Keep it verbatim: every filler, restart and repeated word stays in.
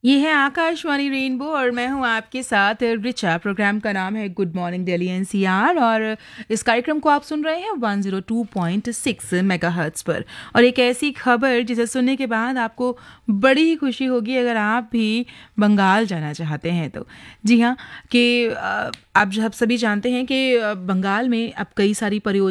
ये है आकाशवाणी रेनबो और मैं हूँ आपके साथ रिचा। प्रोग्राम का नाम है गुड मॉर्निंग दिल्ली एनसीआर और इस कार्यक्रम को आप सुन रहे हैं one zero two point six megahertz पर। और एक ऐसी खबर जिसे सुनने के बाद आपको बड़ी ही खुशी होगी अगर आप भी बंगाल जाना चाहते हैं तो। जी हाँ, कि अ, आप जब सभी जानते हैं कि अ, बंगाल में अब कई सारी परियोजनाएं